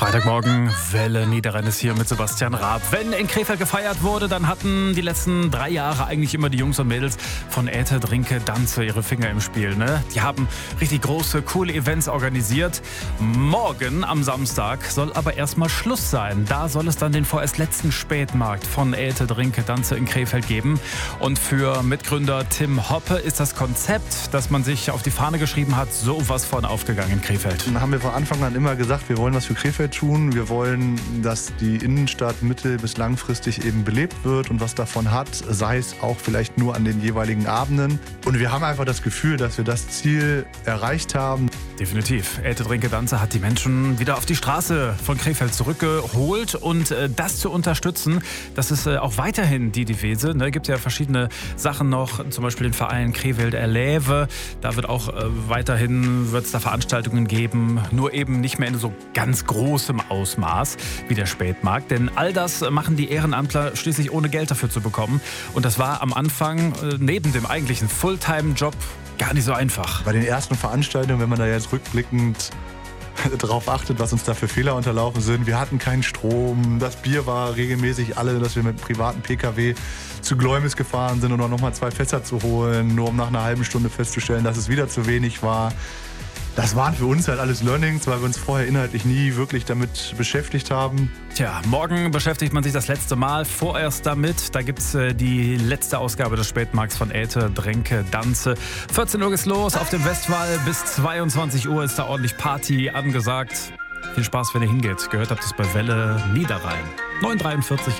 Freitagmorgen, Welle Niederrhein ist hier mit Sebastian Raab. Wenn in Krefeld gefeiert wurde, dann hatten die letzten 3 Jahre eigentlich immer die Jungs und Mädels von Äthe, Drinke, Danze ihre Finger im Spiel. Ne? Die haben richtig große, coole Events organisiert. Morgen am Samstag soll aber erstmal Schluss sein. Da soll es dann den vorerst letzten Spätmarkt von Äthe, Drinke, Danze in Krefeld geben. Und für Mitgründer Tim Hoppe ist das Konzept, das man sich auf die Fahne geschrieben hat, sowas von aufgegangen in Krefeld. Dann haben wir von Anfang an immer gesagt, wir wollen was für Krefeld tun. Wir wollen, dass die Innenstadt mittel- bis langfristig eben belebt wird und was davon hat, sei es auch vielleicht nur an den jeweiligen Abenden. Und wir haben einfach das Gefühl, dass wir das Ziel erreicht haben. Definitiv. Äthe, Drinke, Danze hat die Menschen wieder auf die Straße von Krefeld zurückgeholt. Und das zu unterstützen, das ist auch weiterhin die Devise. Ne? Gibt ja verschiedene Sachen noch, zum Beispiel den Verein Krefeld Erläve. Da wird auch weiterhin wird's da Veranstaltungen geben, nur eben nicht mehr in so ganz großem Ausmaß wie der Spätmarkt. Denn all das machen die Ehrenamtler schließlich ohne Geld dafür zu bekommen. Und das war am Anfang neben dem eigentlichen Fulltime-Job gar nicht so einfach. Bei den ersten Veranstaltungen, wenn man da jetzt rückblickend darauf achtet, was uns da für Fehler unterlaufen sind. Wir hatten keinen Strom, das Bier war regelmäßig alle, dass wir mit einem privaten PKW zu Gläumis gefahren sind, um noch mal 2 Fässer zu holen, nur um nach einer halben Stunde festzustellen, dass es wieder zu wenig war. Das waren für uns halt alles Learnings, weil wir uns vorher inhaltlich nie wirklich damit beschäftigt haben. Tja, morgen beschäftigt man sich das letzte Mal vorerst damit. Da gibt's die letzte Ausgabe des Spätmarkts von Äthe, Drinke, Danze. 14 Uhr geht's los auf dem Westwall. Bis 22 Uhr ist da ordentlich Party angesagt. Viel Spaß, wenn ihr hingeht. Gehört habt es bei Welle Niederrhein. 9:43 jetzt.